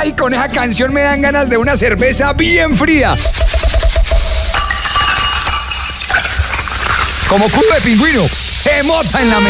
Ay, con esa canción me dan ganas de una cerveza bien fría. Como culo de pingüino. ¡Emota en la mente!